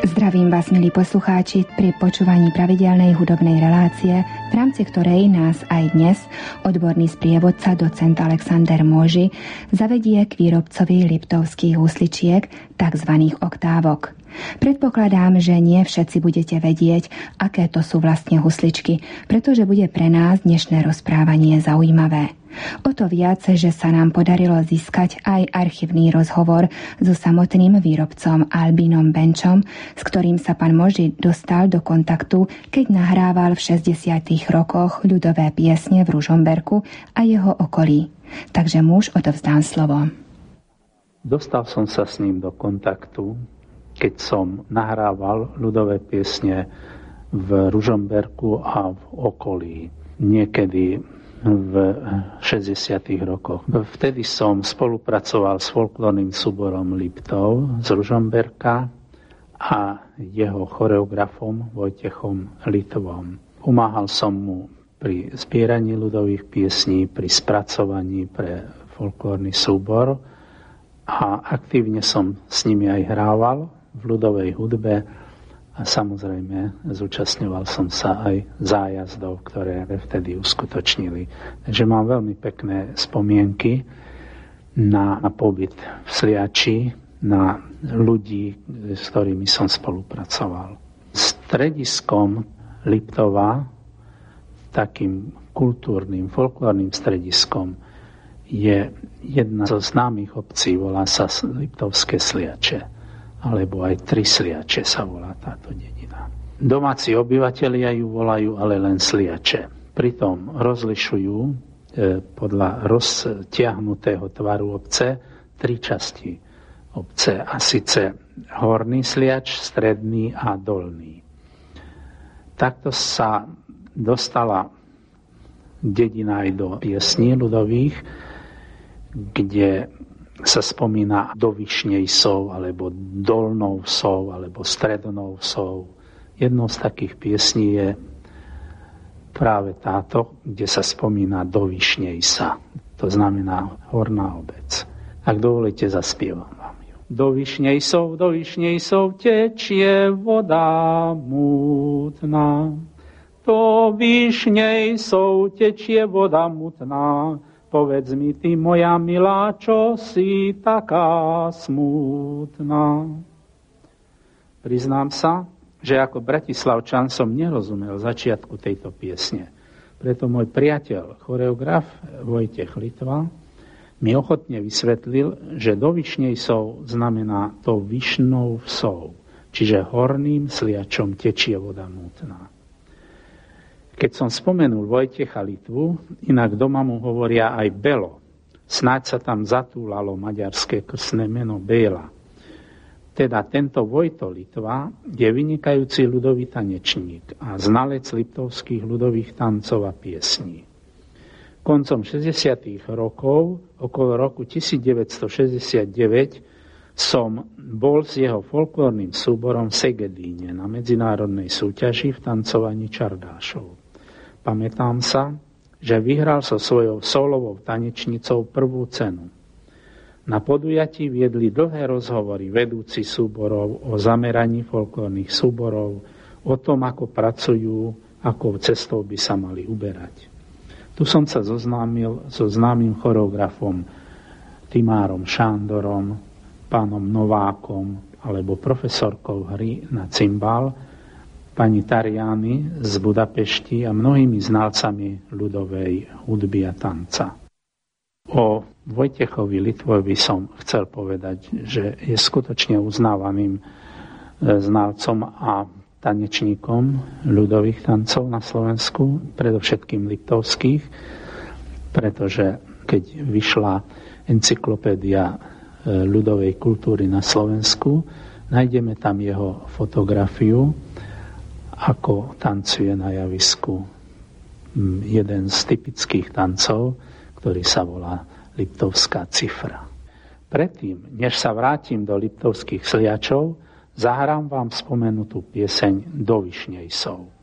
Zdravím vás, milí poslucháči, pri počúvaní pravidelnej hudobnej relácie, v rámci ktorej nás aj dnes odborný sprievodca docent Alexander Môži zavedie k výrobcovi liptovských husličiek, tzv. Oktávok. Predpokladám, že nie všetci budete vedieť, aké to sú vlastne husličky, pretože bude pre nás dnešné rozprávanie zaujímavé. O to viac, že sa nám podarilo získať aj archívny rozhovor so samotným výrobcom Albinom Benčom, s ktorým sa pán Môži dostal do kontaktu, keď nahrával v 60. rokoch ľudové piesne v Ružomberku a jeho okolí. Takže muž, odovzdám slovo. Dostal som sa s ním do kontaktu, keď som nahrával ľudové piesne v Ružomberku a v okolí. Niekedy v 60. rokoch. Vtedy som spolupracoval s folklórnym súborom Liptov z Ružomberka a jeho choreografom Vojtechom Litvom. Pomáhal som mu pri zbieraní ľudových piesní, pri spracovaní pre folklórny súbor a aktívne som s nimi aj hrával v ľudovej hudbe. A samozrejme, zúčastňoval som sa aj zájazdov, ktoré vtedy uskutočnili. Takže mám veľmi pekné spomienky na pobyt v Sliači, na ľudí, s ktorými som spolupracoval. Strediskom Liptova, takým kultúrnym, folklórnym strediskom, je jedna zo známych obcí, volá sa Liptovské Sliače. Alebo aj Tri Sliače sa volá táto dedina. Domáci obyvatelia ju volajú ale len Sliače. Pritom rozlišujú podľa roztiahnutého tvaru obce tri časti obce, a síce Horný Sliač, Stredný a Dolný. Takto sa dostala dedina aj do piesní ľudových, kde sa spomína do Vyšnej sov, alebo Dolnou sov, alebo Strednou sov. Jednou z takých piesní je práve táto, kde sa spomína do Vyšnej sa. To znamená Horná obec. Ak dovolíte, zaspievam vám ju. Do Vyšnej sov tečie voda mutná. Do Vyšnej sov tečie voda mutná. Povedz mi ty, moja milá, čo si taká smutná. Priznám sa, že ako bratislavčan som nerozumel začiatku tejto piesne. Preto môj priateľ, choreograf Vojtech Litva, mi ochotne vysvetlil, že do Vyšnej sov znamená to Vyšnou sov, čiže Horným Sliačom tečie voda mútna. Keď som spomenul Vojtecha Litvu, inak doma mu hovoria aj Belo. Snáď sa tam zatúlalo maďarské krstné meno Béla. Teda tento Vojto Litva je vynikajúci ľudový tanečník a znalec liptovských ľudových tancov a piesní. Koncom 60. rokov, okolo roku 1969, som bol s jeho folklórnym súborom v Segedíne na medzinárodnej súťaži v tancovaní čardášov. Pamätám sa, že vyhral so svojou solovou tanečnicou prvú cenu. Na podujatí viedli dlhé rozhovory vedúci súborov o zameraní folklórnych súborov, o tom, ako pracujú, akou cestou by sa mali uberať. Tu som sa zoznámil so známym choreografom Timárom Šándorom, pánom Novákom alebo profesorkou hry na cimbál, pani Tariani z Budapešti a mnohými znalcami ľudovej hudby a tanca. O Vojtechovi Litvovi som chcel povedať, že je skutočne uznávaným znalcom a tanečníkom ľudových tancov na Slovensku, predovšetkým liptovských, pretože keď vyšla encyklopédia ľudovej kultúry na Slovensku, nájdeme tam jeho fotografiu, ako tancuje na javisku jeden z typických tancov, ktorý sa volá Liptovská cifra. Predtým, než sa vrátim do Liptovských Sliačov, zahrám vám spomenutú pieseň Do Vyšnej sov.